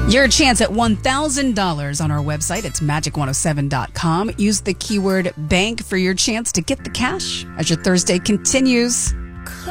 Your chance at $1,000 on our website. It's magic107.com. Use the keyword bank for your chance to get the cash as your Thursday continues.